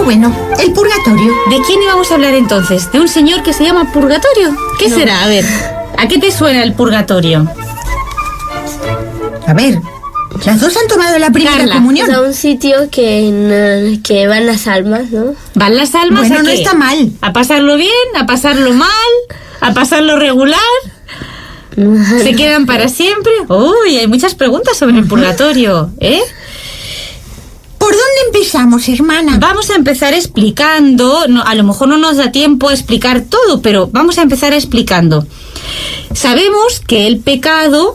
bueno, el purgatorio. ¿De quién íbamos a hablar entonces? ¿De un señor que se llama Purgatorio? ¿Qué será? A ver, ¿a qué te suena el purgatorio? A ver, las dos han tomado la primera Carla. comunión. Es a un sitio que van las almas, ¿no? ¿Van las almas Bueno, a no qué? está mal. ¿A pasarlo bien? ¿A pasarlo mal? ¿A pasarlo regular? ¿Se quedan para siempre? Uy, hay muchas preguntas sobre el purgatorio, ¿eh? ¿Por dónde empezamos, hermana? Vamos a empezar explicando, a lo mejor no nos da tiempo a explicar todo, pero vamos a empezar explicando. Sabemos que el pecado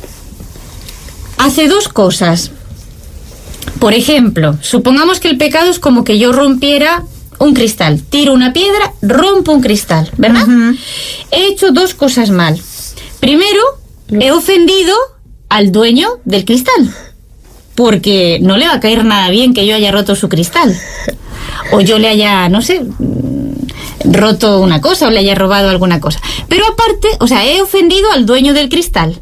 hace dos cosas. Por ejemplo, supongamos que el pecado es como que yo rompiera un cristal, tiro una piedra, rompo un cristal, ¿verdad? Ujú. He hecho dos cosas mal. Primero, he ofendido al dueño del cristal, porque no le va a caer nada bien que yo haya roto su cristal, o yo le haya, no sé, roto una cosa, o le haya robado alguna cosa. Pero aparte, o sea, he ofendido al dueño del cristal.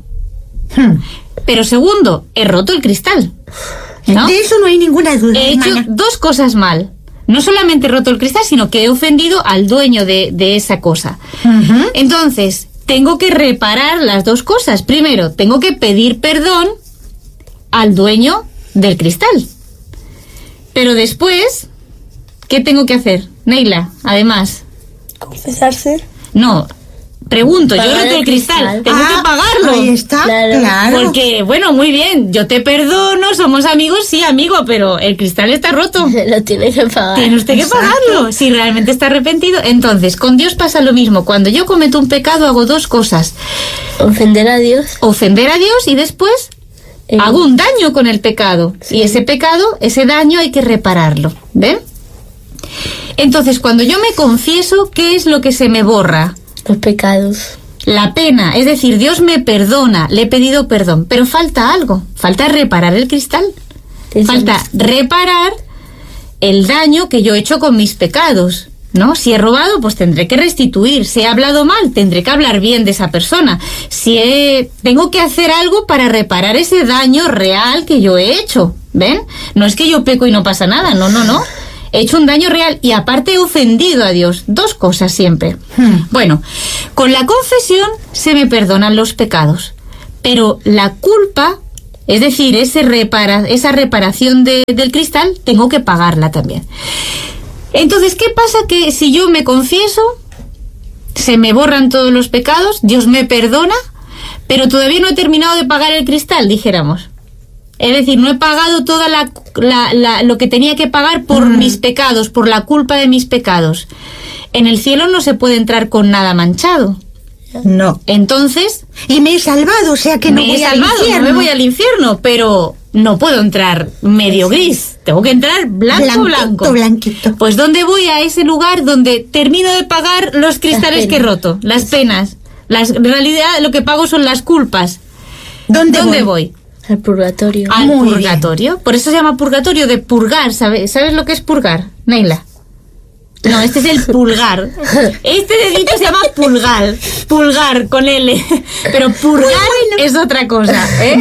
Pero segundo, he roto el cristal, ¿no? De eso no hay ninguna duda, He hecho hermana. dos cosas mal. No solamente he roto el cristal, sino que he ofendido al dueño de esa cosa. Ujú. Entonces, tengo que reparar las dos cosas. Primero, tengo que pedir perdón al dueño del cristal. Pero después, ¿qué tengo que hacer? Neila, además. Confesarse. No, pregunto, yo he Pagar roto el el cristal, cristal. tengo que pagarlo. Ahí está, Claro. claro. Porque, bueno, muy bien, yo te perdono, somos amigos, sí, amigo, pero el cristal está roto. Lo tiene que pagar. Tiene usted que Exacto. pagarlo, si realmente está arrepentido. Entonces, con Dios pasa lo mismo. Cuando yo cometo un pecado, hago dos cosas. Ofender a Dios. Ofender a Dios y después hago un daño con el pecado. Sí. Y ese pecado, ese daño hay que repararlo. ¿Ven? Entonces, cuando yo me confieso, ¿qué es lo que se me borra? Los pecados. La pena, es decir, Dios me perdona, le he pedido perdón, pero falta algo, falta reparar el cristal, falta reparar el daño que yo he hecho con mis pecados, ¿no? Si he robado, pues tendré que restituir, si he hablado mal, tendré que hablar bien de esa persona, tengo que hacer algo para reparar ese daño real que yo he hecho, ¿ven? No es que yo peco y no pasa nada, no. He hecho un daño real y aparte he ofendido a Dios. Dos cosas siempre. Bueno, con la confesión se me perdonan los pecados, pero la culpa, es decir, esa reparación del cristal, tengo que pagarla también. Entonces, ¿qué pasa? Que si yo me confieso, se me borran todos los pecados, Dios me perdona, pero todavía no he terminado de pagar el cristal, dijéramos. Es decir, no he pagado toda lo que tenía que pagar por mis pecados, por la culpa de mis pecados. En el cielo no se puede entrar con nada manchado. No. Entonces, Y me he salvado, o sea que no me he voy al salvado, no infierno. me voy al infierno, pero no puedo entrar medio gris. Tengo que entrar blanco. Blanquito. Pues ¿dónde voy? A ese lugar donde termino de pagar los cristales que he roto, las penas. En realidad lo que pago son las culpas. ¿Dónde voy? Al purgatorio. Al Muy purgatorio. Por eso se llama purgatorio, de purgar. ¿Sabes lo que es purgar, Neila? No, este es el pulgar. Este dedito se llama pulgar. Pulgar con L. Pero purgar es otra cosa, ¿eh?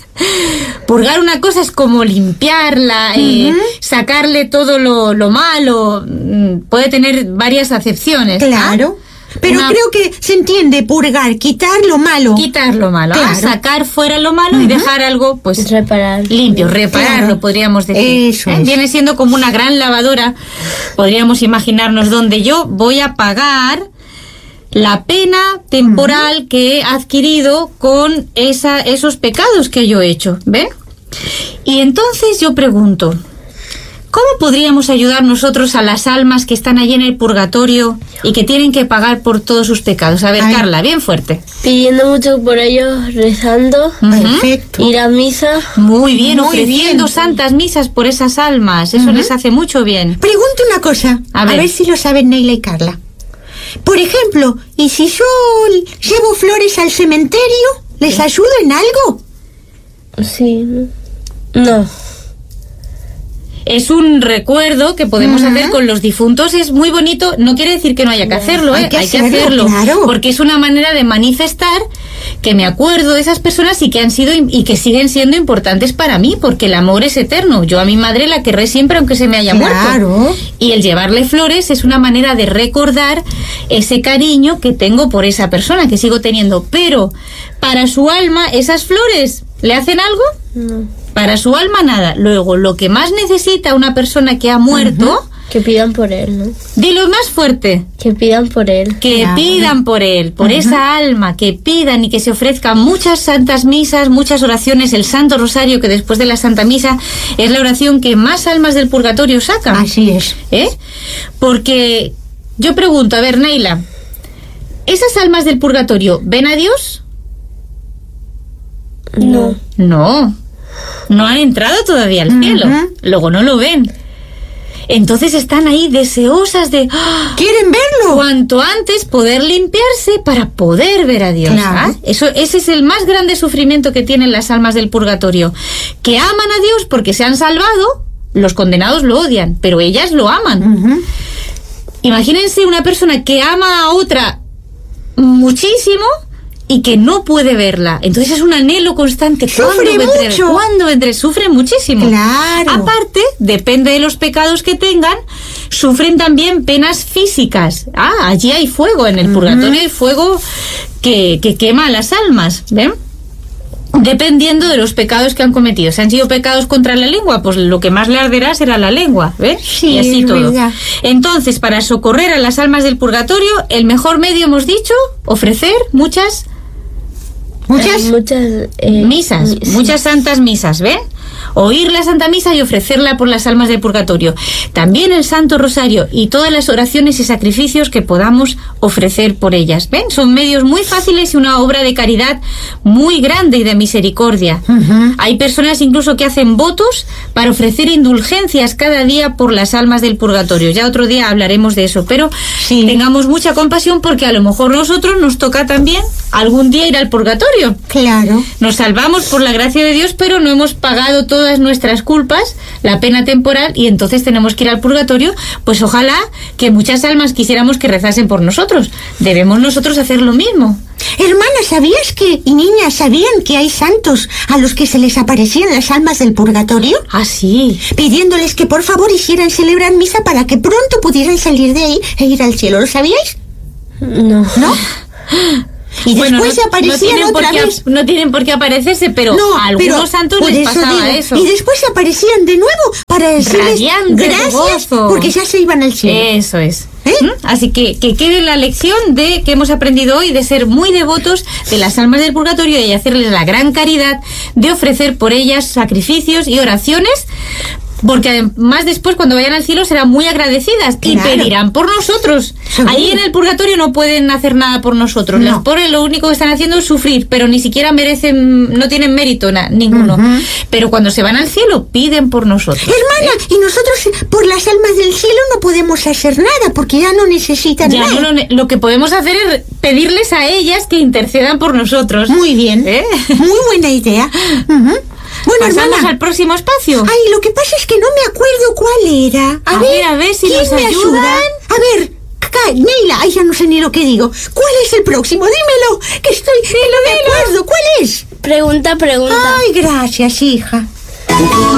Purgar una cosa es como limpiarla, sacarle todo lo malo. Puede tener varias acepciones. Claro. Pero creo que se entiende purgar, quitar lo malo. Quitar lo malo, Claro. sacar fuera lo malo y dejar algo, pues, Reparar. limpio, repararlo, Claro. podríamos decir. Eso es. Viene siendo como una gran lavadora, podríamos imaginarnos, donde yo voy a pagar la pena temporal que he adquirido con esos pecados que yo he hecho, ¿ven? Y entonces yo pregunto, ¿cómo podríamos ayudar nosotros a las almas que están allí en el purgatorio y que tienen que pagar por todos sus pecados? A ver, Ay. Carla, bien fuerte. Pidiendo mucho por ellos, rezando, Perfecto. ir a misa. Muy bien, Muy ofreciendo bien. santas misas por esas almas. Eso les hace mucho bien. Pregunto una cosa, A a ver. ver si lo saben Neila y Carla. Por ejemplo, ¿y si yo llevo flores al cementerio? ¿Les ayudo en algo? Sí. No. es un recuerdo que podemos hacer con los difuntos. Es muy bonito. No quiere decir que no haya que hacerlo, Hay que hacerlo, claro. porque es una manera de manifestar que me acuerdo de esas personas y que han sido y que siguen siendo importantes para mí, porque el amor es eterno. Yo a mi madre la querré siempre aunque se me haya muerto. Y el llevarle flores es una manera de recordar ese cariño que tengo por esa persona, que sigo teniendo. Pero para su alma, ¿esas flores le hacen algo? No. Para su alma nada. Luego, lo que más necesita una persona que ha muerto... Que pidan por él, ¿no? Dilo más fuerte. Que pidan por él. Que pidan por él, por esa alma, que pidan y que se ofrezcan muchas santas misas, muchas oraciones, el Santo Rosario, que después de la Santa Misa es la oración que más almas del purgatorio sacan. Así es. Porque yo pregunto, a ver, Neila, ¿esas almas del purgatorio ven a Dios? No. No han entrado todavía al cielo. Luego no lo ven. Entonces están ahí deseosas de... ¡Quieren verlo! Cuanto antes poder limpiarse para poder ver a Dios. Claro. Ese es el más grande sufrimiento que tienen las almas del purgatorio. Que aman a Dios porque se han salvado, los condenados lo odian, pero ellas lo aman. Imagínense una persona que ama a otra muchísimo y que no puede verla. Entonces es un anhelo constante. Sufre mucho. ¿Cuándo vendré? Sufre muchísimo. Claro. Aparte, depende de los pecados que tengan, sufren también penas físicas. Allí hay fuego, en el purgatorio hay fuego que quema a las almas, ¿ven? Dependiendo de los pecados que han cometido. Si han sido pecados contra la lengua, pues lo que más le arderá será la lengua, ¿ves? Sí, y así todo. verdad. Entonces, para socorrer a las almas del purgatorio, el mejor medio, hemos dicho, ofrecer muchas misas, muchas santas misas, ¿ven? Oír la Santa Misa y ofrecerla por las almas del purgatorio. También el Santo Rosario y todas las oraciones y sacrificios que podamos ofrecer por ellas. ¿Ven? Son medios muy fáciles y una obra de caridad muy grande y de misericordia. Hay personas incluso que hacen votos para ofrecer indulgencias cada día por las almas del purgatorio. Ya otro día hablaremos de eso, pero tengamos mucha compasión porque a lo mejor nosotros nos toca también algún día ir al purgatorio. Claro. Nos salvamos por la gracia de Dios, pero no hemos pagado todas nuestras culpas, la pena temporal, y entonces tenemos que ir al purgatorio. Pues ojalá que muchas almas quisiéramos que rezasen por nosotros. Debemos nosotros hacer lo mismo. Hermana, ¿sabías y niñas, sabían que hay santos a los que se les aparecían las almas del purgatorio? Ah, sí. Pidiéndoles que por favor hicieran celebrar misa para que pronto pudieran salir de ahí e ir al cielo. ¿Lo sabíais? No. ¿No? Y después se aparecían otra vez. No tienen por qué aparecerse, pero a algunos santos les pasaba eso. Y después se aparecían de nuevo para decirles gracias gozo, porque ya se iban al cielo. Eso es. Así que quede la lección de que hemos aprendido hoy de ser muy devotos de las almas del purgatorio y hacerles la gran caridad de ofrecer por ellas sacrificios y oraciones, porque además después cuando vayan al cielo serán muy agradecidas y pedirán por nosotros. Ahí en el purgatorio no pueden hacer nada por nosotros. Los pobres lo único que están haciendo es sufrir, pero ni siquiera merecen, no tienen mérito ninguno. Pero cuando se van al cielo piden por nosotros. Hermana, y nosotros por las almas del cielo no podemos hacer nada porque ya no necesitan nada. Lo que podemos hacer es pedirles a ellas que intercedan por nosotros. Muy bien. Muy buena idea. Bueno, pasamos hermana, al próximo espacio. Ay, lo que pasa es que no me acuerdo cuál era. A ver si ¿quién nos me ayudan? A ver, Neila, ya no sé ni lo que digo. ¿Cuál es el próximo? Dímelo, que no me acuerdo. ¿Cuál es? Pregunta. Ay, gracias, hija.